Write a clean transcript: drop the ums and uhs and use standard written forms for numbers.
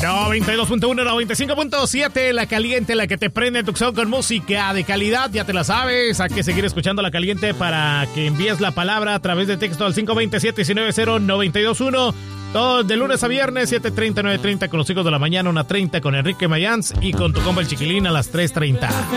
92.1, 95.7, La Caliente, la que te prende tu show con música de calidad, ya te la sabes. Hay que seguir escuchando La Caliente para que envíes la palabra a través de texto al 520-790-921. Todos de lunes a viernes, 7:30, 9:30 con los hijos de la mañana, 1:30 con Enrique Mayans y con tu compa el Chiquilín a las 3:30.